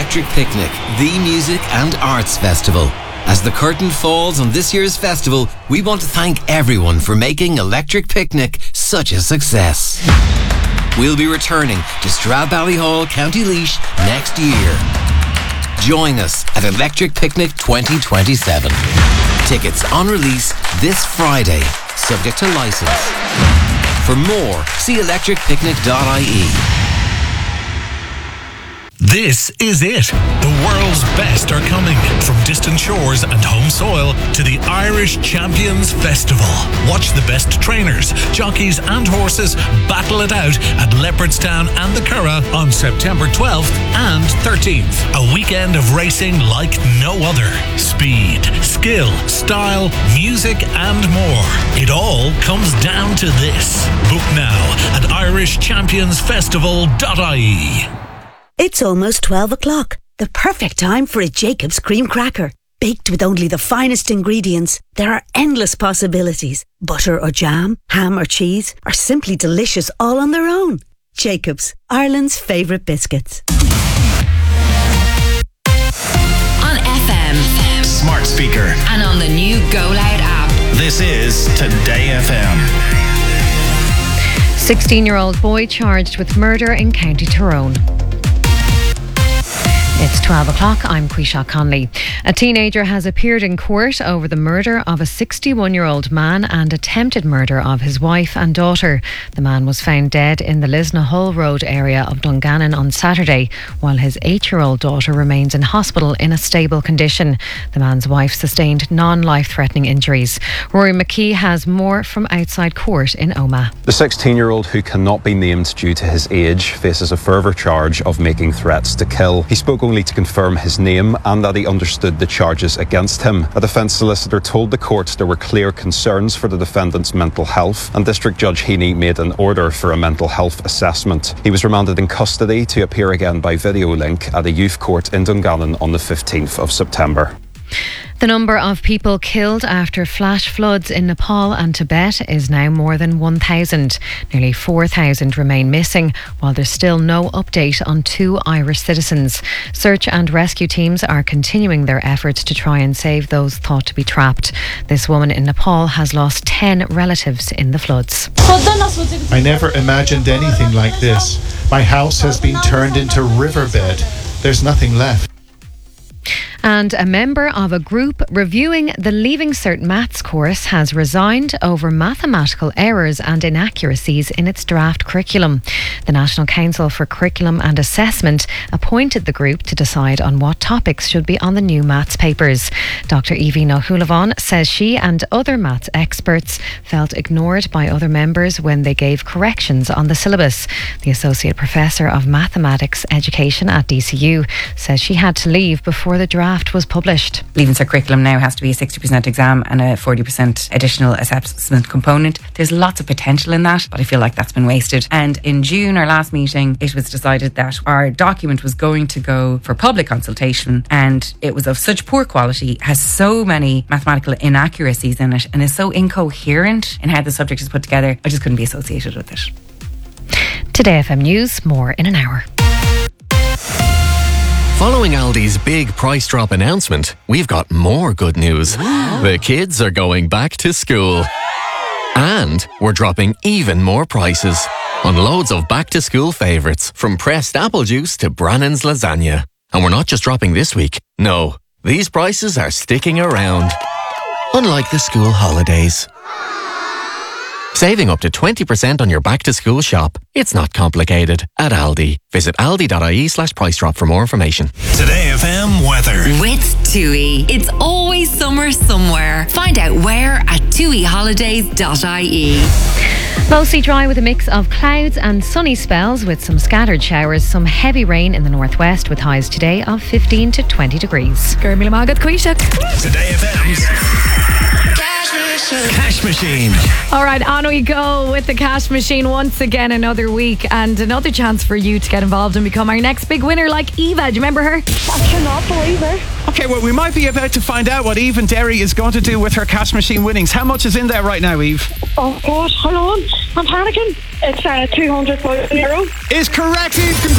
Electric Picnic, the music and arts festival. As the curtain falls on this year's festival, we want to thank everyone for making Electric Picnic such a success. We'll be returning to Stradbally, County Laois next year. Join us at Electric Picnic 2027. Tickets on release this Friday, subject to licence. For more, see electricpicnic.ie. This is it. The world's best are coming. From distant shores and home soil to the Irish Champions Festival. Watch the best trainers, jockeys and horses battle it out at Leopardstown and the Curragh on September 12th and 13th. A weekend of racing like no other. Speed, skill, style, music and more. It all comes down to this. Book now at irishchampionsfestival.ie. It's almost 12 o'clock. The perfect time for a Jacob's cream cracker. Baked with only the finest ingredients, there are endless possibilities. Butter or jam, ham or cheese, or simply delicious all on their own. Jacob's, Ireland's favourite biscuits. On FM, smart speaker, and on the new Go Loud app. This is Today FM. 16-year-old boy charged with murder in County Tyrone. It's 12 o'clock. I'm Quisha Conley. A teenager has appeared in court over the murder of a 61-year-old man and attempted murder of his wife and daughter. The man was found dead in the Lisnahull Road area of Dungannon on Saturday, while his 8-year-old daughter remains in hospital in a stable condition. The man's wife sustained non-life-threatening injuries. Rory McKee has more from outside court in Omagh. The 16-year-old, who cannot be named due to his age, faces a further charge of making threats to kill. He spoke only to confirm his name and that he understood the charges against him. A defence solicitor told the court there were clear concerns for the defendant's mental health, and District Judge Heaney made an order for a mental health assessment. He was remanded in custody to appear again by video link at a youth court in Dungannon on the 15th of September. The number of people killed after flash floods in Nepal and Tibet is now more than 1,000. Nearly 4,000 remain missing, while there's still no update on 2 Irish citizens. Search and rescue teams are continuing their efforts to try and save those thought to be trapped. This woman in Nepal has lost 10 relatives in the floods. I never imagined anything like this. My house has been turned into riverbed. There's nothing left. And a member of a group reviewing the Leaving Cert Maths course has resigned over mathematical errors and inaccuracies in its draft curriculum. The National Council for Curriculum and Assessment appointed the group to decide on what topics should be on the new maths papers. Dr. Evie O'Hulavon says she and other maths experts felt ignored by other members when they gave corrections on the syllabus. The Associate Professor of Mathematics Education at DCU says she had to leave before the draft was published. Leaving Cert curriculum now has to be a 60% exam and a 40% additional assessment component. There's lots of potential in that, but I feel like that's been wasted. And in June, our last meeting, it was decided that our document was going to go for public consultation, and it was of such poor quality, has so many mathematical inaccuracies in it, and is so incoherent in how the subject is put together. I just couldn't be associated with it. Today FM News, more in an hour. Following Aldi's big price drop announcement, we've got more good news. The kids are going back to school. And we're dropping even more prices on loads of back-to-school favourites, from pressed apple juice to Brannan's lasagna. And we're not just dropping this week. No, these prices are sticking around. Unlike the school holidays. Saving up to 20% on your back-to-school shop. It's not complicated at Aldi. Visit aldi.ie/price drop for more information. Today FM weather. With TUI. It's always summer somewhere. Find out where at tuiholidays.ie. Mostly dry with a mix of clouds and sunny spells with some scattered showers, some heavy rain in the northwest with highs today of 15 to 20 degrees. Today FM's Cash Machine. All right, on we go with the Cash Machine once again, another week and another chance for you to get involved and become our next big winner, like Eva. Do you remember her? I cannot believe it. Okay, well, we might be about to find out what Eve in Derry is going to do with her Cash Machine winnings. How much is in there right now, Eve? Oh, God, hold on. I'm panicking. It's €200 Is correct, Eve.